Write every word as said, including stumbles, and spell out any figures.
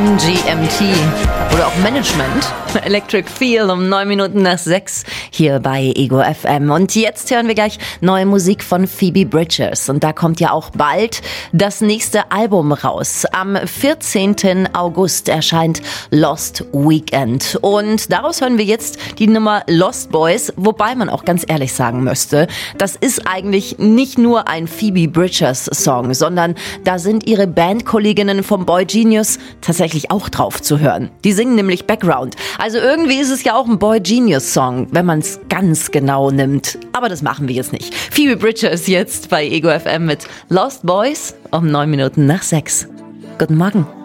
M G M T oder auch Management. Electric Feel um neun Minuten nach sechs hier bei Ego F M. Und jetzt hören wir gleich neue Musik von Phoebe Bridgers. Und da kommt ja auch bald das nächste Album raus. Am vierzehnten August erscheint Lost Weekend. Und daraus hören wir jetzt die Nummer Lost Boys. Wobei man auch ganz ehrlich sagen müsste, das ist eigentlich nicht nur ein Phoebe Bridgers Song, sondern da sind ihre Bandkolleginnen vom Boy Genius tatsächlich auch drauf zu hören. Die singen nämlich Background. Also irgendwie ist es ja auch ein Boy Genius Song, wenn man es ganz genau nimmt. Aber das machen wir jetzt nicht. Phoebe Bridgers jetzt bei Ego F M mit Lost Boys um neun Minuten nach sechs. Guten Morgen.